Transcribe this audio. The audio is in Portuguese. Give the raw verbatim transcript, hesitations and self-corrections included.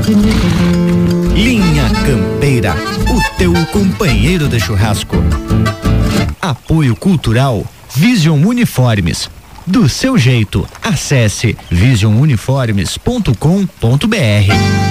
Linha Campeira, o teu companheiro de churrasco. Apoio cultural Vision Uniformes. Do seu jeito, acesse vision uniformes ponto com ponto br.